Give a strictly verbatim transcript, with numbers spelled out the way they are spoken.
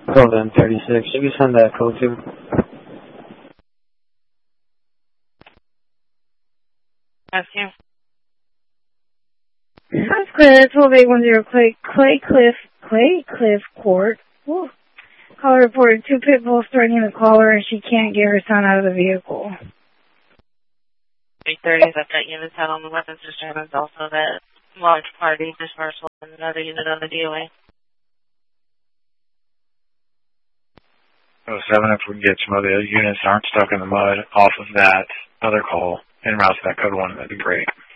Code M thirty-six. Should we send that code to? That's you. That's clear. twelve eight one zero Clay, Clay Cliff, Clay Cliff Court. Ooh. Caller reported two pit bulls threatening the caller and she can't get her son out of the vehicle. eight thirty is at that unit out on the weapons disturbance. Also that large party dispersal and another unit on the D O A. oh seven, if we can get some of the units that aren't stuck in the mud off of that other call and route to that code one, that'd be great.